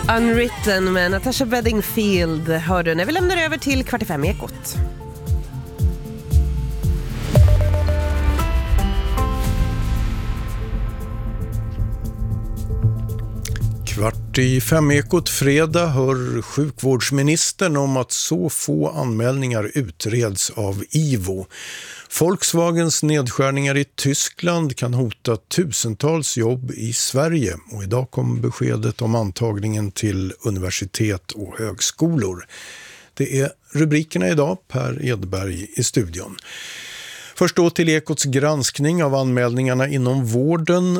Unwritten med Natasha Bedingfield hör du när vi lämnar över till 4:45-ekot. Kvart i 5-ekot fredag hör sjukvårdsministern om att så få anmälningar utreds av IVO. Volkswagens nedskärningar i Tyskland kan hota tusentals jobb i Sverige och idag kom beskedet om antagningen till universitet och högskolor. Det är rubrikerna idag, Per Edberg i studion. Först då till Ekots granskning av anmälningarna inom vården.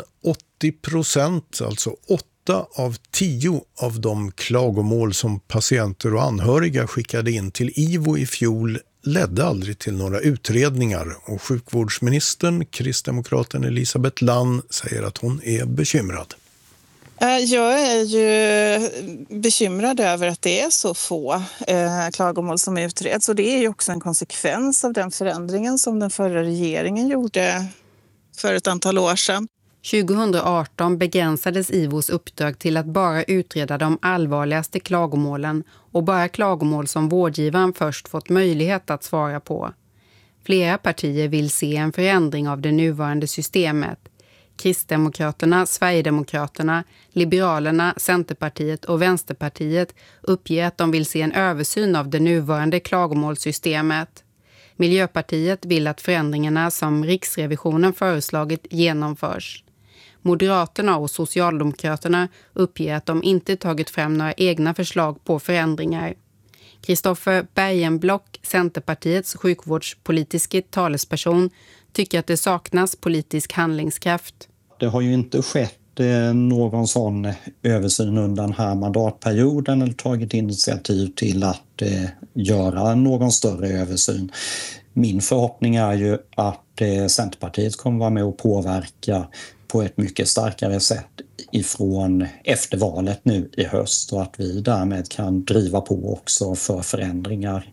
80%, alltså 8 av 10 av de klagomål som patienter och anhöriga skickade in till IVO i fjol ledde aldrig till några utredningar och sjukvårdsministern, kristdemokraten Elisabeth Lann, säger att hon är bekymrad. Jag är ju bekymrad över att det är så få klagomål som utreds, och det är ju också en konsekvens av den förändringen som den förra regeringen gjorde för ett antal år sedan. 2018 begränsades IVOs uppdrag till att bara utreda de allvarligaste klagomålen och bara klagomål som vårdgivaren först fått möjlighet att svara på. Flera partier vill se en förändring av det nuvarande systemet. Kristdemokraterna, Sverigedemokraterna, Liberalerna, Centerpartiet och Vänsterpartiet uppger att de vill se en översyn av det nuvarande klagomålssystemet. Miljöpartiet vill att förändringarna som Riksrevisionen föreslagit genomförs. Moderaterna och Socialdemokraterna uppger att de inte tagit fram några egna förslag på förändringar. Kristoffer Bergenblock, Centerpartiets sjukvårdspolitiska talesperson, tycker att det saknas politisk handlingskraft. Det har ju inte skett någon sån översyn under den här mandatperioden eller tagit initiativ till att göra någon större översyn. Min förhoppning är ju att Centerpartiet kommer vara med och påverka på ett mycket starkare sätt ifrån efter valet nu i höst, och att vi därmed kan driva på också för förändringar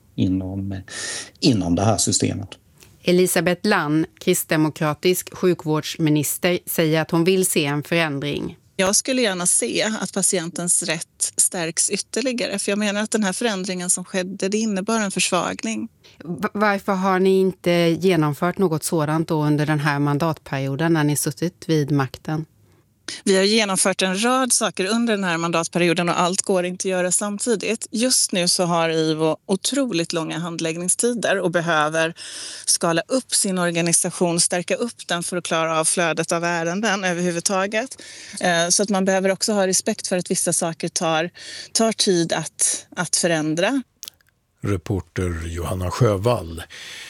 inom det här systemet. Elisabeth Lann, kristdemokratisk sjukvårdsminister, säger att hon vill se en förändring. Jag skulle gärna se att patientens rätt stärks ytterligare, för jag menar att den här förändringen som skedde, det innebar en försvagning. Varför har ni inte genomfört något sådant då under den här mandatperioden när ni suttit vid makten? Vi har genomfört en rad saker under den här mandatperioden och allt går inte att göra samtidigt. Just nu så har IVO otroligt långa handläggningstider och behöver skala upp sin organisation, stärka upp den för att klara av flödet av ärenden överhuvudtaget. Så att man behöver också ha respekt för att vissa saker tar tid att förändra. Reporter Johanna Sjövall.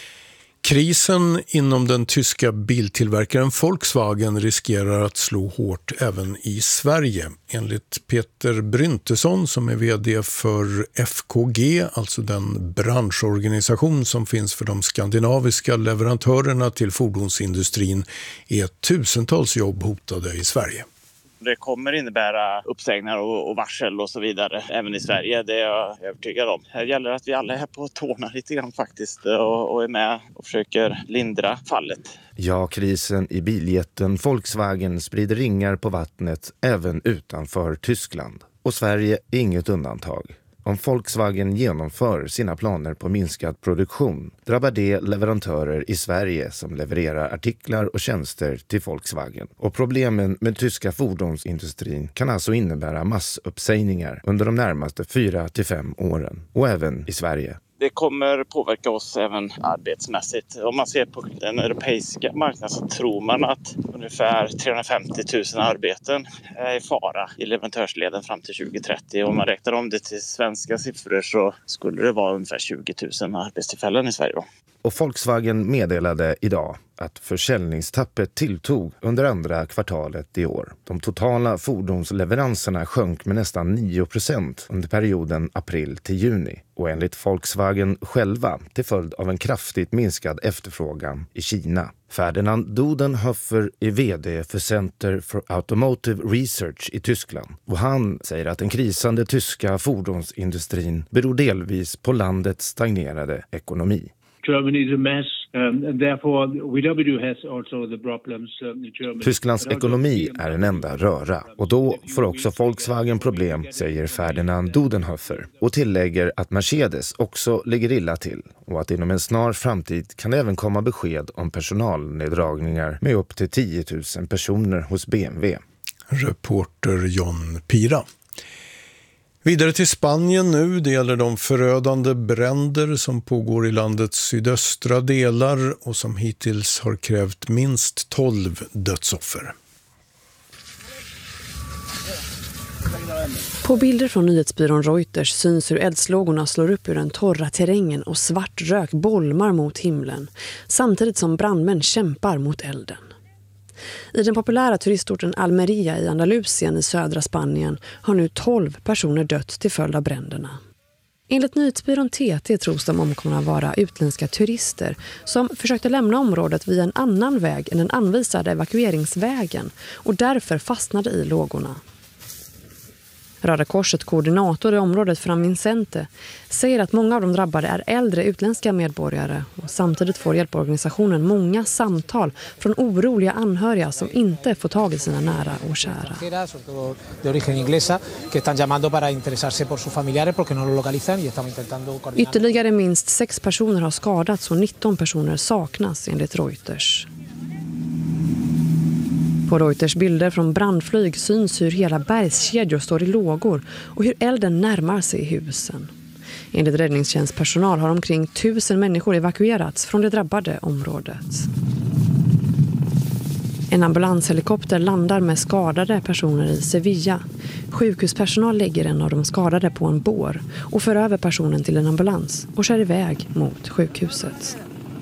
Krisen inom den tyska biltillverkaren Volkswagen riskerar att slå hårt även i Sverige. Enligt Peter Bryntesson, som är vd för FKG, alltså den branschorganisation som finns för de skandinaviska leverantörerna till fordonsindustrin, är tusentals jobb hotade i Sverige. Det kommer innebära uppsägningar och varsel och så vidare även i Sverige, det är jag övertygad om. Här gäller att vi alla är på tårna lite grann faktiskt och är med och försöker lindra fallet. Ja, krisen i biljätten Volkswagen sprider ringar på vattnet även utanför Tyskland. Och Sverige är inget undantag. Om Volkswagen genomför sina planer på minskad produktion drabbar det leverantörer i Sverige som levererar artiklar och tjänster till Volkswagen. Och problemen med tyska fordonsindustrin kan alltså innebära massuppsägningar under de närmaste 4 till 5 åren. Och även i Sverige. Det kommer påverka oss även arbetsmässigt. Om man ser på den europeiska marknaden så tror man att ungefär 350 000 arbeten är i fara i leverantörsleden fram till 2030. Om man räknar om det till svenska siffror så skulle det vara ungefär 20 000 arbetstillfällen i Sverige då. Och Volkswagen meddelade idag att försäljningstappet tilltog under andra kvartalet i år. De totala fordonsleveranserna sjönk med nästan 9% under perioden april till juni. Och enligt Volkswagen själva till följd av en kraftigt minskad efterfrågan i Kina. Ferdinand Dudenhofer är vd för Center for Automotive Research i Tyskland. Och han säger att den krisande tyska fordonsindustrin beror delvis på landets stagnerade ekonomi. Germany is a mess. Tysklands ekonomi är en enda röra och då får också Volkswagen problem, säger Ferdinand Dudenhofer och tillägger att Mercedes också ligger illa till och att inom en snar framtid kan även komma besked om personalneddragningar med upp till 10 000 personer hos BMW. Reporter John Pira. Vidare till Spanien nu. Det gäller de förödande bränder som pågår i landets sydöstra delar och som hittills har krävt minst 12 dödsoffer. På bilder från nyhetsbyrån Reuters syns hur eldslågorna slår upp ur den torra terrängen och svart rök bolmar mot himlen, samtidigt som brandmän kämpar mot elden. I den populära turistorten Almeria i Andalusien i södra Spanien har nu 12 personer dött till följd av bränderna. Enligt nyhetsbyrån TT tros de omkomna vara utländska turister som försökte lämna området via en annan väg än den anvisade evakueringsvägen och därför fastnade i lågorna. Röda Korset koordinator i området Fran Vincente säger att många av de drabbade är äldre utländska medborgare och samtidigt får hjälporganisationen många samtal från oroliga anhöriga som inte får tag i sina nära och kära. Ytterligare minst 6 personer har skadats och 19 personer saknas enligt Reuters. På Reuters bilder från brandflyg syns hur hela bergskedjor står i lågor och hur elden närmar sig husen. Enligt räddningstjänstpersonal har omkring 1000 människor evakuerats från det drabbade området. En ambulanshelikopter landar med skadade personer i Sevilla. Sjukhuspersonal lägger en av de skadade på en bår och för över personen till en ambulans och kör iväg mot sjukhuset.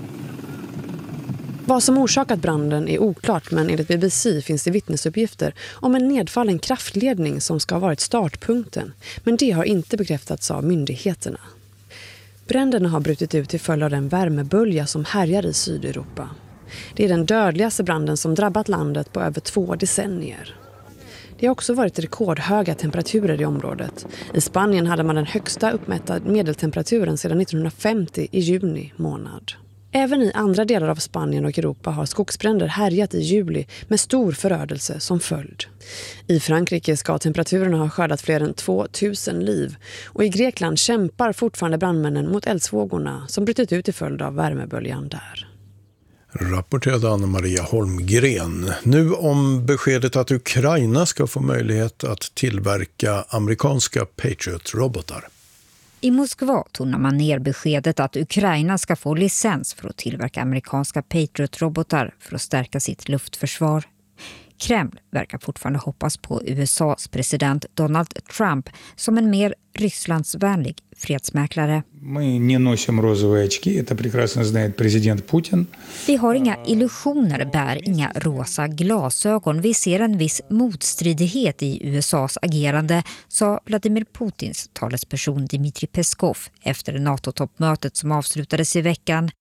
Vad som orsakat branden är oklart, men enligt BBC finns det vittnesuppgifter om en nedfallen kraftledning som ska ha varit startpunkten, men det har inte bekräftats av myndigheterna. Bränderna har brutit ut till följd av den värmebölja som härjar i Sydeuropa. Det är den dödligaste branden som drabbat landet på över 2 decennier. Det har också varit rekordhöga temperaturer i området. I Spanien hade man den högsta uppmätta medeltemperaturen sedan 1950 i juni månad. Även i andra delar av Spanien och Europa har skogsbränder härjat i juli med stor förödelse som följd. I Frankrike ska temperaturerna ha skördat fler än 2000 liv och i Grekland kämpar fortfarande brandmännen mot eldsvågorna som brutit ut till följd av värmeböljan där. Rapporterade Anna-Maria Holmgren. Nu om beskedet att Ukraina ska få möjlighet att tillverka amerikanska Patriot-robotar. I Moskva tonar man ner beskedet att Ukraina ska få licens för att tillverka amerikanska Patriot-robotar för att stärka sitt luftförsvar. Kreml verkar fortfarande hoppas på USAs president Donald Trump som en mer Rysslandsvänlig fredsmäklare. Vi har inga illusioner, bär inga rosa glasögon. Vi ser en viss motstridighet i USAs agerande, sa Vladimir Putins talesperson Dmitry Peskov efter NATO-toppmötet som avslutades i veckan.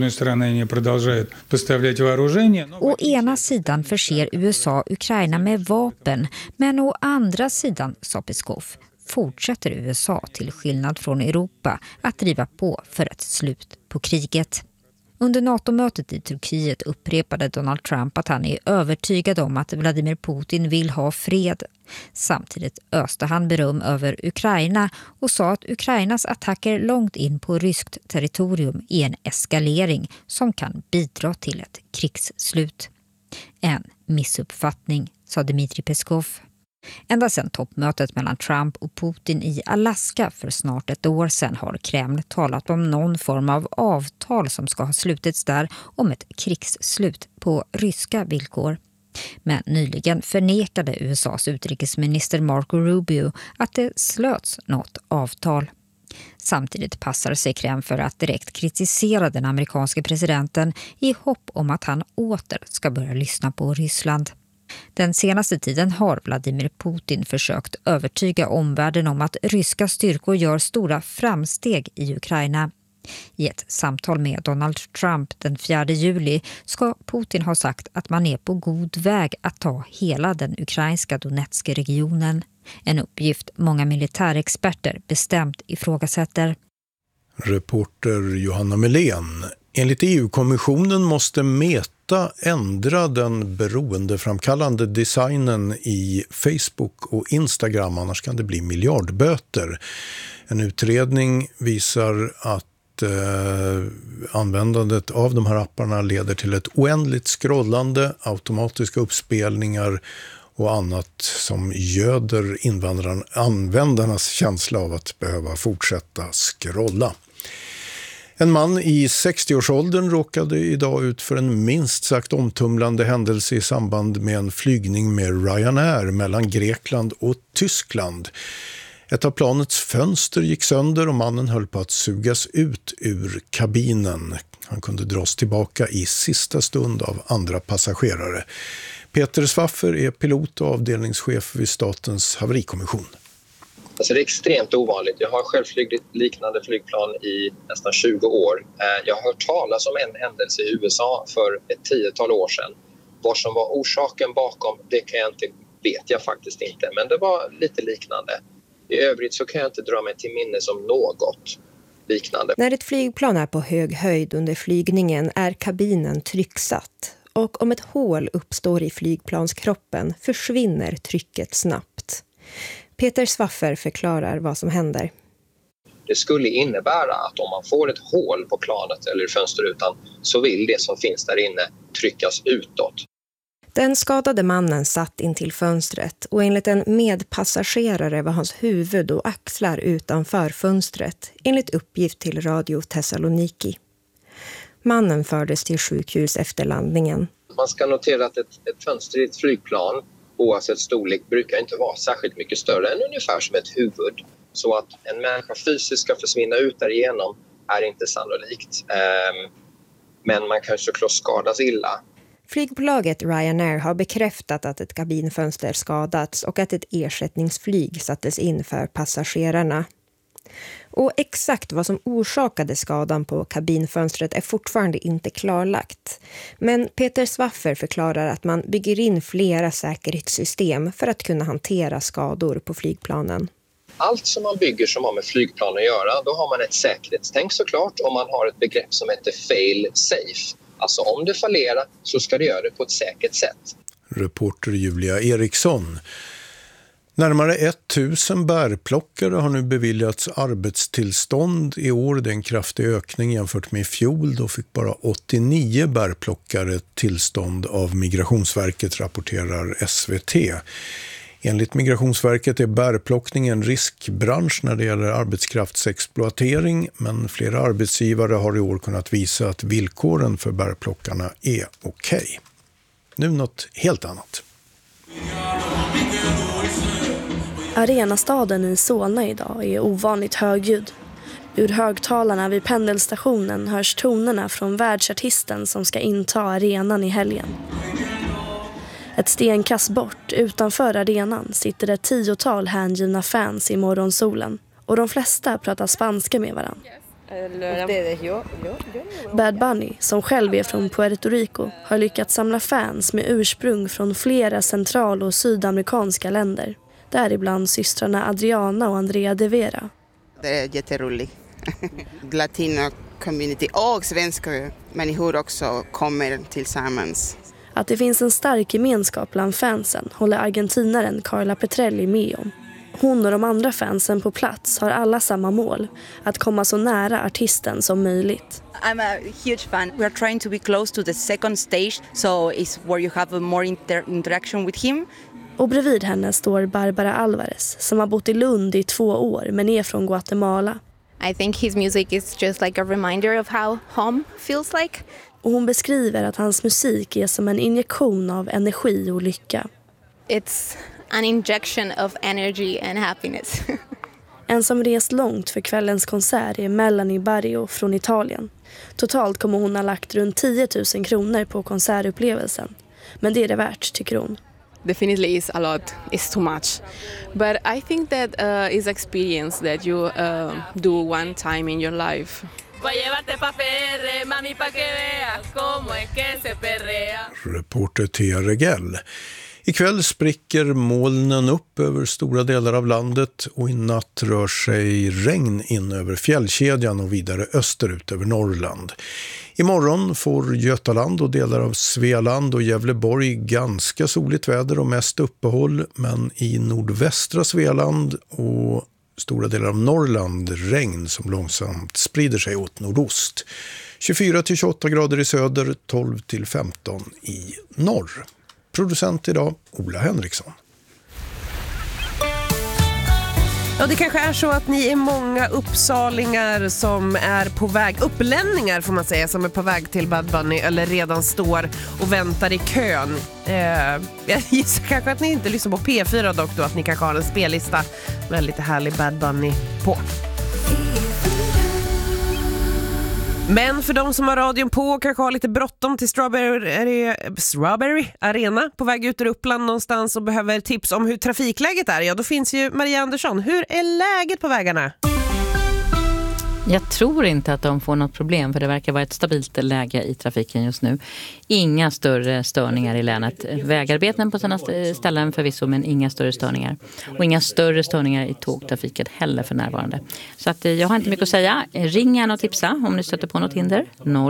Å ena sidan förser USA Ukraina med vapen, men å andra sidan, sa Peskov, fortsätter USA till skillnad från Europa att driva på för ett slut på kriget. Under NATO-mötet i Turkiet upprepade Donald Trump att han är övertygad om att Vladimir Putin vill ha fred. Samtidigt öste han beröm över Ukraina och sa att Ukrainas attacker långt in på ryskt territorium är en eskalering som kan bidra till ett krigsslut. En missuppfattning, sa Dmitry Peskov. Ända sedan toppmötet mellan Trump och Putin i Alaska för snart ett år sedan har Kreml talat om någon form av avtal som ska ha slutits där om ett krigsslut på ryska villkor. Men nyligen förnekade USAs utrikesminister Marco Rubio att det slöts något avtal. Samtidigt passar sig Kreml för att direkt kritisera den amerikanske presidenten i hopp om att han åter ska börja lyssna på Ryssland. Den senaste tiden har Vladimir Putin försökt övertyga omvärlden om att ryska styrkor gör stora framsteg i Ukraina. I ett samtal med Donald Trump den 4 juli ska Putin ha sagt att man är på god väg att ta hela den ukrainska Donetska regionen. En uppgift många militärexperter bestämt ifrågasätter. Reporter Johanna Melén. Enligt EU-kommissionen måste Meta ändra den beroendeframkallande designen i Facebook och Instagram, annars kan det bli miljardböter. En utredning visar att användandet av de här apparna leder till ett oändligt scrollande, automatiska uppspelningar och annat som göder användarnas känsla av att behöva fortsätta scrolla. En man i 60-årsåldern råkade idag ut för en minst sagt omtumlande händelse i samband med en flygning med Ryanair mellan Grekland och Tyskland. Ett av planets fönster gick sönder och mannen höll på att sugas ut ur kabinen. Han kunde dras tillbaka i sista stund av andra passagerare. Peter Swaffer är pilot och avdelningschef vid Statens haverikommission. Alltså det är extremt ovanligt. Jag har själv flugit liknande flygplan i nästan 20 år. Jag har hört talas om en händelse i USA för ett 10-tal år sedan. Vad som var orsaken bakom, det vet jag faktiskt inte. Men det var lite liknande. I övrigt så kan jag inte dra mig till minnes om något liknande. När ett flygplan är på hög höjd under flygningen är kabinen trycksatt. Och om ett hål uppstår i flygplanskroppen försvinner trycket snabbt. Peter Swaffer förklarar vad som händer. Det skulle innebära att om man får ett hål på planet eller fönsterrutan så vill det som finns där inne tryckas utåt. Den skadade mannen satt in till fönstret och enligt en medpassagerare var hans huvud och axlar utanför fönstret, enligt uppgift till Radio Thessaloniki. Mannen fördes till sjukhus efter landningen. Man ska notera att ett fönster i ett flygplan, oavsett storlek, brukar inte vara särskilt mycket större än ungefär som ett huvud. Så att en människa fysiskt ska försvinna ut därigenom är inte sannolikt. Men man kan såklart skadas illa. Flygbolaget Ryanair har bekräftat att ett kabinfönster skadats och att ett ersättningsflyg sattes in för passagerarna. Och exakt vad som orsakade skadan på kabinfönstret är fortfarande inte klarlagt. Men Peter Swaffer förklarar att man bygger in flera säkerhetssystem för att kunna hantera skador på flygplanen. Allt som man bygger som har med flygplan att göra, då har man ett säkerhetstänk såklart, och man har ett begrepp som heter fail safe. Alltså om det fallerar så ska det göra det på ett säkert sätt. Reporter Julia Eriksson. Närmare 1000 bärplockare har nu beviljats arbetstillstånd i år. Det är en kraftig ökning jämfört med i fjol. Då fick bara 89 bärplockare tillstånd av Migrationsverket, rapporterar SVT. Enligt Migrationsverket är bärplockning en riskbransch när det gäller arbetskraftsexploatering, men flera arbetsgivare har i år kunnat visa att villkoren för bärplockarna är okej. Nu något helt annat. Arenastaden i Solna idag är ovanligt högljudd. Ur högtalarna vid pendelstationen hörs tonerna från världsartisten som ska inta arenan i helgen. Ett stenkast bort utanför arenan sitter ett 10-tal hängivna fans i morgonsolen. Och de flesta pratar spanska med varandra. Bad Bunny, som själv är från Puerto Rico, har lyckats samla fans med ursprung från flera central- och sydamerikanska länder. Däribland systrarna Adriana och Andrea de Vera. Det är jätteroligt. Latino community och svenska människor också kommer tillsammans. Att det finns en stark gemenskap bland fansen håller argentinaren Carla Petrelli med om. Hon och de andra fansen på plats har alla samma mål, att komma så nära artisten som möjligt. I'm a huge fan. We are trying to be close to the second stage, so it's where you have a more interaction with him. Och bredvid henne står Barbara Alvarez, som har bott i Lund i 2 år men är från Guatemala. I think his music is just like a reminder of how home feels like. Och hon beskriver att hans musik är som en injektion av energi och lycka. It's an injection of energy and happiness. En som rest långt för kvällens konsert är Melanie Barrio från Italien. Totalt kommer hon ha lagt runt 10 000 kronor på konsertupplevelsen. Men det är det värt, tycker hon. Definitely is a lot, it's too much. But I think that is experience that you do one time in your life. Reporter Thea Regell. Ikväll spricker molnen upp över stora delar av landet och i natt rör sig regn in över fjällkedjan och vidare österut över Norrland. Imorgon får Götaland och delar av Svealand och Gävleborg ganska soligt väder och mest uppehåll, men i nordvästra Svealand och stora delar av Norrland regn som långsamt sprider sig åt nordost. 24-28 grader i söder, 12-15 i norr. Producent idag, Ola Henriksson. Ja, det kanske är så att ni är många uppsalingar som är på väg, upplänningar får man säga, som är på väg till Bad Bunny eller redan står och väntar i kön. Jag gissar kanske att ni inte lyssnar på P4 dock då, att ni kanske har en spellista med lite härlig Bad Bunny på. Men för de som har radion på och kanske har lite bråttom till Strawberry Arena på väg ut ur Uppland någonstans och behöver tips om hur trafikläget är, ja då finns ju Maria Andersson. Hur är läget på vägarna? Jag tror inte att de får något problem, för det verkar vara ett stabilt läge i trafiken just nu. Inga större störningar i länet. Vägarbeten på sina ställen förvisso, men inga större störningar. Och inga större störningar i tågtrafiken heller för närvarande. Så att jag har inte mycket att säga. Ring gärna och tipsa om ni stöter på något hinder.